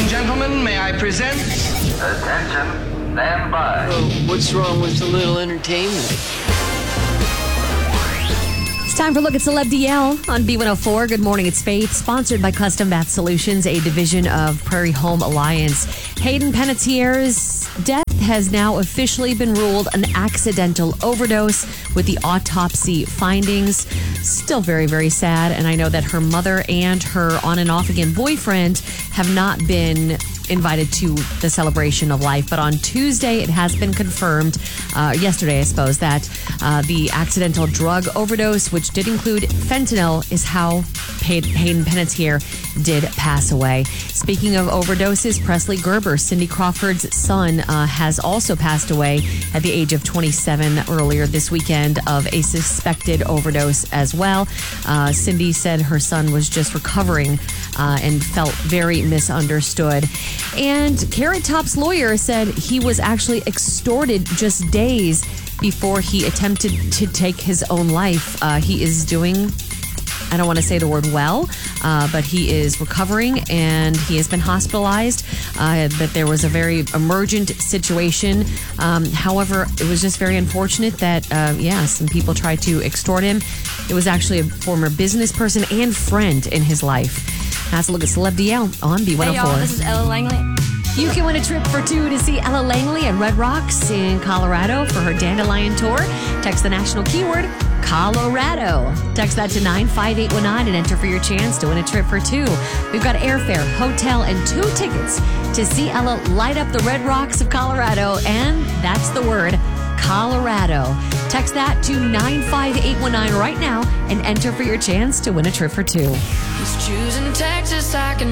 gentlemen, may I present... Attention, stand by. Oh, what's wrong with a little entertainment? It's time for a look at Celeb DL on B104. Good morning, it's Faith, sponsored by Custom Bath Solutions, a division of Prairie Home Alliance. Hayden Panettiere's death has now officially been ruled an accidental overdose with the autopsy findings. Still very, very sad. And I know that her mother and her on and off again boyfriend have not been invited to the celebration of life. But on Tuesday, it has been confirmed, yesterday, I suppose, that the accidental drug overdose, which did include fentanyl, is how Hayden Panettiere did pass away. Speaking of overdoses, Presley Gerber, Cindy Crawford's son, has also passed away at the age of 27 earlier this weekend of a suspected overdose as well. Cindy said her son was just recovering and felt very misunderstood. And Carrot Top's lawyer said he was actually extorted just days before he attempted to take his own life. He is doing, I don't want to say the word well, but he is recovering and he has been hospitalized. But there was a very emergent situation. However, it was just very unfortunate that, some people tried to extort him. It was actually a former business person and friend in his life. That's a look at Celeb DL on B104. Hey y'all, this is Ella Langley. You can win a trip for two to see Ella Langley at Red Rocks in Colorado for her Dandelion Tour. Text the national keyword Colorado. Text that to 95819 and enter for your chance to win a trip for two. We've got airfare, hotel, and 2 tickets to see Ella light up the Red Rocks of Colorado, and that's the word Colorado. Text that to 95819 right now and enter for your chance to win a trip for two. He's choosing Texas, I can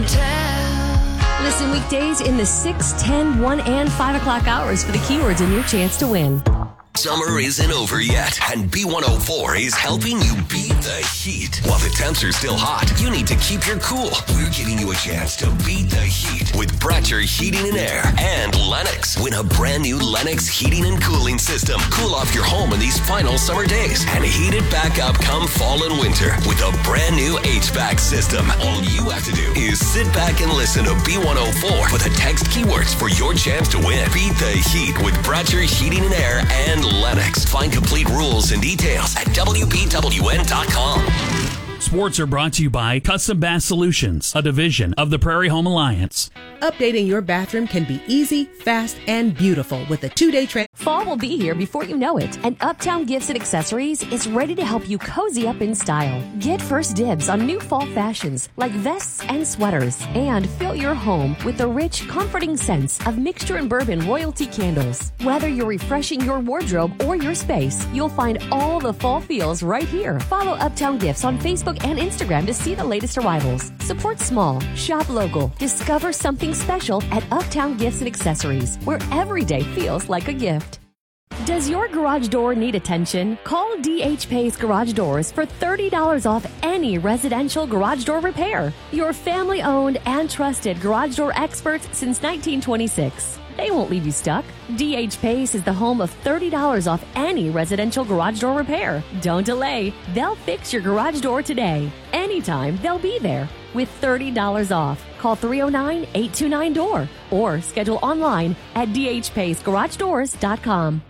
tell. Listen weekdays in the 6, 10, 1, and 5 o'clock hours for the keywords and your chance to win. Summer isn't over yet, and B104 is helping you beat the heat. While the temps are still hot, you need to keep your cool. We're giving you a chance to beat the heat with Bratcher Heating and Air and Lennox. Win a brand new Lennox heating and cooling system. Cool off your home in these final summer days and heat it back up come fall and winter with a brand new HVAC system. All you have to do is sit back and listen to B104 with the text keywords for your chance to win. Beat the heat with Bratcher Heating and Air and Lennox. Find complete rules and details at WBWN.com. Sports are brought to you by Custom Bath Solutions, a division of the Prairie Home Alliance. Updating your bathroom can be easy, fast, and beautiful with a 2-day Fall will be here before you know it, and Uptown Gifts and Accessories is ready to help you cozy up in style. Get first dibs on new fall fashions like vests and sweaters, and fill your home with the rich, comforting scents of Mixture and Bourbon Royalty candles. Whether you're refreshing your wardrobe or your space, you'll find all the fall feels right here. Follow Uptown Gifts on Facebook and Instagram to see the latest arrivals. Support small, shop local, discover something special at Uptown Gifts and Accessories, where every day feels like a gift. Does your garage door need attention? Call DH Pays Garage Doors for $30 off any residential garage door repair. Your family-owned and trusted garage door experts since 1926. They won't leave you stuck. DH Pace is the home of $30 off any residential garage door repair. Don't delay. They'll fix your garage door today. Anytime, they'll be there with $30 off. Call 309-829-DOOR or schedule online at dhpacegaragedoors.com.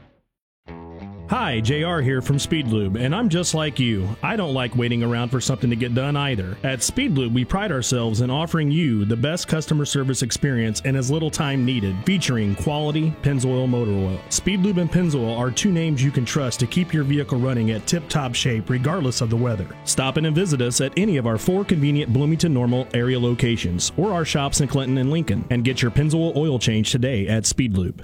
Hi, JR here from Speed Lube, and I'm just like you. I don't like waiting around for something to get done either. At Speed Lube, we pride ourselves in offering you the best customer service experience in as little time needed, featuring quality Pennzoil motor oil. Speed Lube and Pennzoil are 2 names you can trust to keep your vehicle running at tip-top shape regardless of the weather. Stop in and visit us at any of our 4 convenient Bloomington Normal area locations or our shops in Clinton and Lincoln, and get your Pennzoil oil change today at Speed Lube.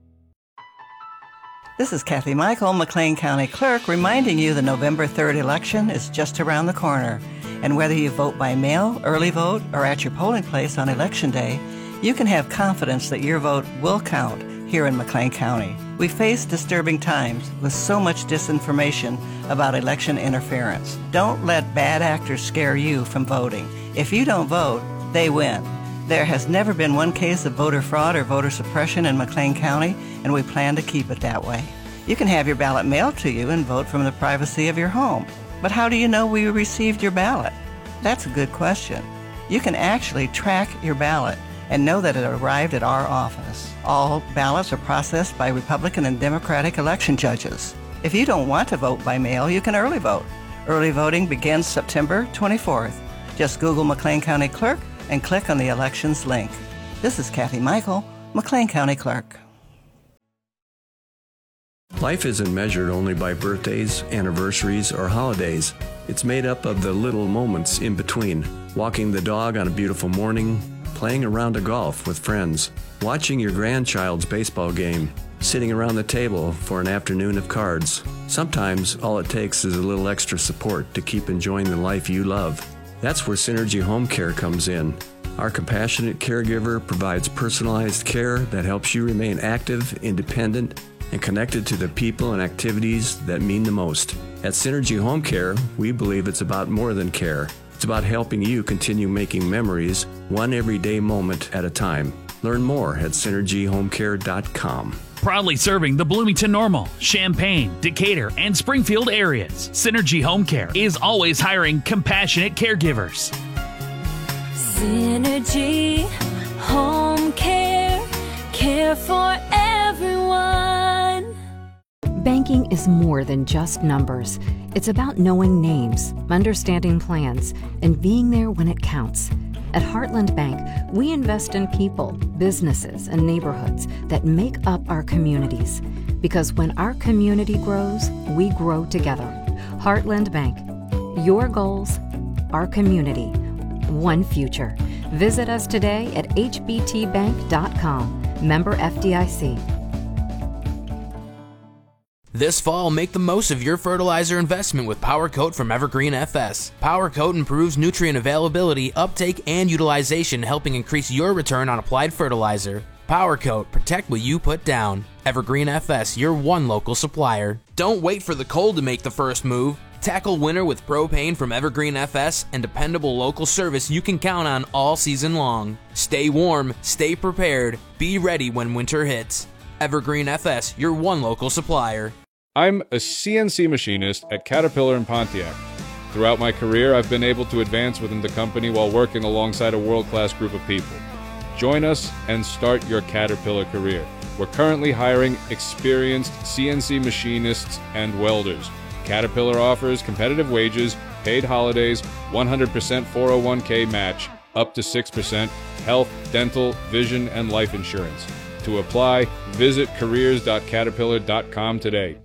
This is Kathy Michael, McLean County Clerk, reminding you the November 3rd election is just around the corner. And whether you vote by mail, early vote, or at your polling place on Election Day, you can have confidence that your vote will count here in McLean County. We face disturbing times with so much disinformation about election interference. Don't let bad actors scare you from voting. If you don't vote, they win. There has never been one case of voter fraud or voter suppression in McLean County, and we plan to keep it that way. You can have your ballot mailed to you and vote from the privacy of your home. But how do you know we received your ballot? That's a good question. You can actually track your ballot and know that it arrived at our office. All ballots are processed by Republican and Democratic election judges. If you don't want to vote by mail, you can early vote. Early voting begins September 24th. Just Google McLean County Clerk and click on the elections link. This is Kathy Michael, McLean County Clerk. Life isn't measured only by birthdays, anniversaries, or holidays. It's made up of the little moments in between. Walking the dog on a beautiful morning, playing a round of golf with friends, watching your grandchild's baseball game, sitting around the table for an afternoon of cards. Sometimes all it takes is a little extra support to keep enjoying the life you love. That's where Synergy Home Care comes in. Our compassionate caregiver provides personalized care that helps you remain active, independent, and connected to the people and activities that mean the most. At Synergy Home Care, we believe it's about more than care. It's about helping you continue making memories, one everyday moment at a time. Learn more at synergyhomecare.com. Proudly serving the Bloomington Normal, Champaign, Decatur, and Springfield areas, Synergy Home Care is always hiring compassionate caregivers. Synergy Home Care, care for everyone. Banking is more than just numbers. It's about knowing names, understanding plans, and being there when it counts. At Heartland Bank, we invest in people, businesses, and neighborhoods that make up our communities. Because when our community grows, we grow together. Heartland Bank. Your goals, our community, one future. Visit us today at hbtbank.com. Member FDIC. This fall, make the most of your fertilizer investment with PowerCoat from Evergreen FS. PowerCoat improves nutrient availability, uptake, and utilization, helping increase your return on applied fertilizer. PowerCoat, protect what you put down. Evergreen FS, your one local supplier. Don't wait for the cold to make the first move. Tackle winter with propane from Evergreen FS and dependable local service you can count on all season long. Stay warm, stay prepared, be ready when winter hits. Evergreen FS, your one local supplier. I'm a CNC machinist at Caterpillar in Pontiac. Throughout my career, I've been able to advance within the company while working alongside a world-class group of people. Join us and start your Caterpillar career. We're currently hiring experienced CNC machinists and welders. Caterpillar offers competitive wages, paid holidays, 100% 401k match, up to 6%, health, dental, vision, and life insurance. To apply, visit careers.caterpillar.com today.